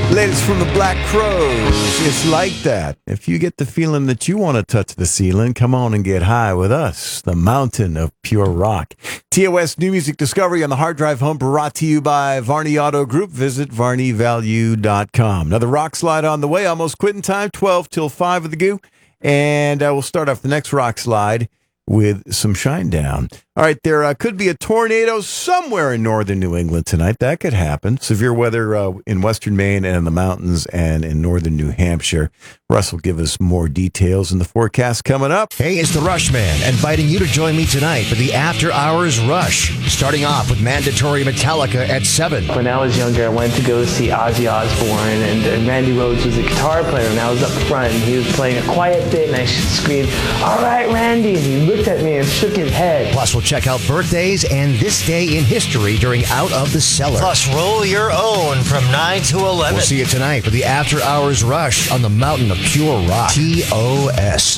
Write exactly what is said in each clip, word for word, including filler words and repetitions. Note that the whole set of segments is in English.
Latest from the Black Crowes. It's like that. If you get the feeling that you want to touch the ceiling, come on and get high with us, the mountain of pure rock. T O S New Music Discovery on the Hard Drive Home, brought to you by Varney Auto Group. Visit varney value dot com. Another rock slide on the way. Almost quitting time, twelve till five with the goo. And uh, we'll start off the next rock slide with some Shinedown. All right, there uh, could be a tornado somewhere in northern New England tonight. That could happen. Severe weather uh, in western Maine and in the mountains and in northern New Hampshire. Russ will give us more details in the forecast coming up. Hey, it's the Rush Man, inviting you to join me tonight for the After Hours Rush. Starting off with mandatory Metallica at seven. When I was younger, I went to go see Ozzy Osbourne, and, and Randy Rhoads was a guitar player, and I was up front, and he was playing a quiet bit, and I screamed, "All right, Randy," and he looked at me and shook his head. Plus, we'll check out birthdays and this day in history during Out of the Cellar. Plus, roll your own from nine to eleven. We'll see you tonight for the After Hours Rush on the mountain of pure rock. T O S.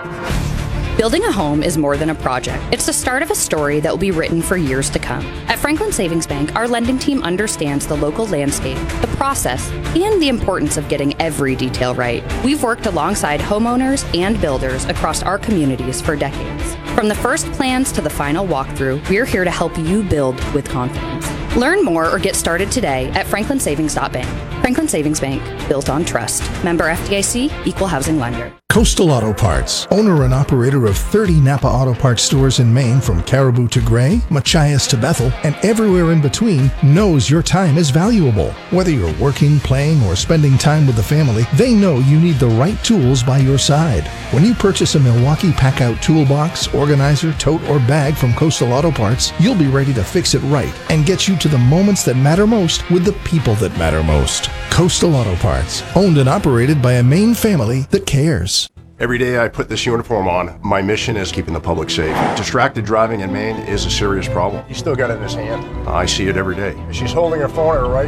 Building a home is more than a project. It's the start of a story that will be written for years to come. At Franklin Savings Bank, our lending team understands the local landscape, the process, and the importance of getting every detail right. We've worked alongside homeowners and builders across our communities for decades. From the first plans to the final walkthrough, we're here to help you build with confidence. Learn more or get started today at franklin savings dot bank. Franklin Savings Bank, built on trust. Member F D I C, Equal Housing Lender. Coastal Auto Parts, owner and operator of thirty Napa Auto Parts stores in Maine, from Caribou to Gray, Machias to Bethel, and everywhere in between, knows your time is valuable. Whether you're working, playing, or spending time with the family, they know you need the right tools by your side. When you purchase a Milwaukee Pack-Out toolbox, organizer, tote, or bag from Coastal Auto Parts, you'll be ready to fix it right and get you to the moments that matter most with the people that matter most. Coastal Auto Parts, owned and operated by a Maine family that cares. Every day I put this uniform on, my mission is keeping the public safe. Distracted driving in Maine is a serious problem. He's still got it in his hand. I see it every day. She's holding her phone at her right